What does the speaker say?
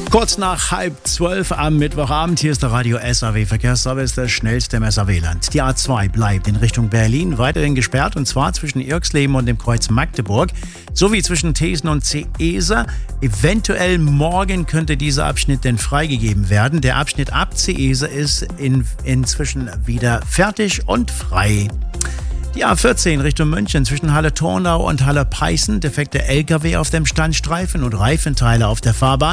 Kurz nach 11:30 am Mittwochabend, hier ist der Radio SAW Verkehrsservice, das schnellste im SAW-Land. Die A2 bleibt in Richtung Berlin weiterhin gesperrt, und zwar zwischen Irxleben und dem Kreuz Magdeburg, sowie zwischen Thesen und Ceesa. Eventuell morgen könnte dieser Abschnitt denn freigegeben werden. Der Abschnitt ab Ceesa ist inzwischen wieder fertig und frei. Die A14 Richtung München zwischen Halle-Tornau und Halle-Peißen, defekte LKW auf dem Standstreifen und Reifenteile auf der Fahrbahn.